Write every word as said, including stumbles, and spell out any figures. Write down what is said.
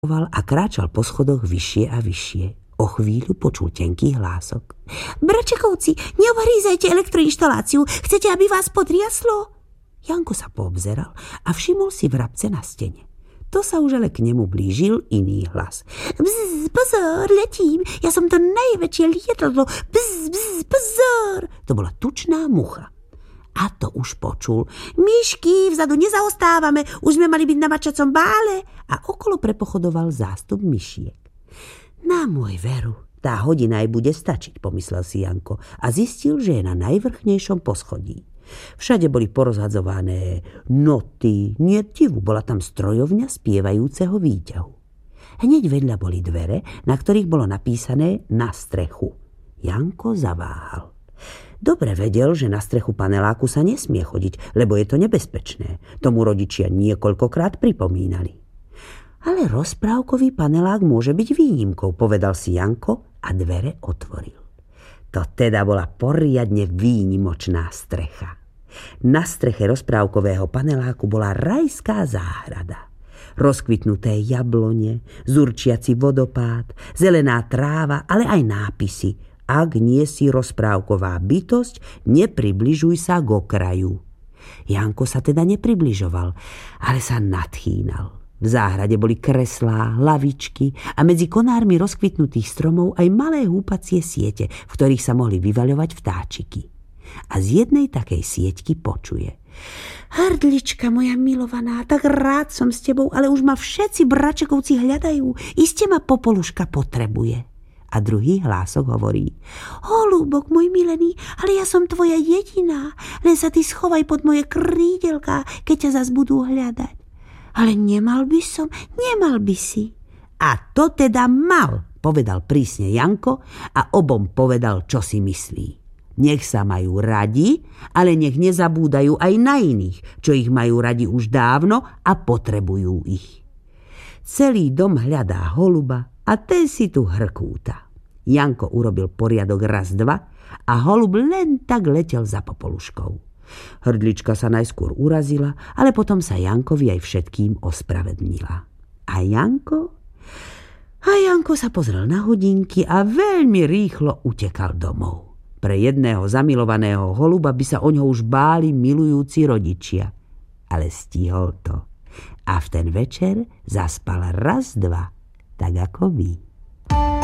a kráčal po schodoch vyššie a vyššie. O chvíľu počul tenký hlások. Bračekovci, neobhrízajte elektroinštaláciu. Chcete, aby vás podriaslo? Janko sa poobzeral a všimol si vrabce na stene. To sa už ale k nemu blížil iný hlas. Bzz, pozor, letím. Ja som to najväčšie lietadlo. Bzz, bzz, pozor. To bola tučná mucha. A to už počul. Myšky, vzadu nezaostávame. Už sme mali byť na mačacom bále. A okolo prepochodoval zástup myšiek. Na môj veru, tá hodina aj bude stačiť, pomyslel si Janko a zistil, že je na najvrchnejšom poschodí. Všade boli porozhadzované noty, nie divu, bola tam strojovňa spievajúceho výťahu. Hneď vedľa boli dvere, na ktorých bolo napísané na strechu. Janko zaváhal. Dobre vedel, že na strechu paneláku sa nesmie chodiť, lebo je to nebezpečné. Tomu rodičia niekoľkokrát pripomínali. Ale rozprávkový panelák môže byť výnimkou, povedal si Janko a dvere otvoril. To teda bola poriadne výnimočná strecha. Na streche rozprávkového paneláku bola rajská záhrada. Rozkvitnuté jablone, zurčiaci vodopád, zelená tráva, ale aj nápisy. Ak nie si rozprávková bytosť, nepribližuj sa k okraju. Janko sa teda nepribližoval, ale sa nadchýnal. V záhrade boli kreslá, lavičky a medzi konármi rozkvitnutých stromov aj malé húpacie siete, v ktorých sa mohli vyvaľovať vtáčiky. A z jednej takej sieťky počuje. Hrdlička moja milovaná, tak rád som s tebou, ale už ma všetci bračekovci hľadajú. Iste ma Popoluška potrebuje. A druhý hlások hovorí. Holúbok môj milený, ale ja som tvoja jediná. Len sa ty schovaj pod moje krídelká, keď ťa zas budú hľadať. Ale nemal by som, nemal by si. A to teda mal, povedal prísne Janko a obom povedal, čo si myslí. Nech sa majú radi, ale nech nezabúdajú aj na iných, čo ich majú radi už dávno a potrebujú ich. Celý dom hľadá holuba a ten si tu hrkúta. Janko urobil poriadok raz, dva a holub len tak letel za Popoluškou. Hrdlička sa najskôr urazila, ale potom sa Jankovi aj všetkým ospravedlnila. A Janko? A Janko sa pozrel na hodinky a veľmi rýchlo utekal domov. Pre jedného zamilovaného holuba by sa o ňo už báli milujúci rodičia. Ale stihol to. A v ten večer zaspal raz, dva, tak ako vy.